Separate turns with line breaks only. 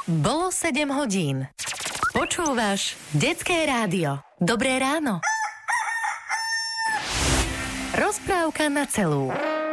Bolo 7 hodín. Počúvaš Detské rádio. Dobré ráno. Rozprávka na celú.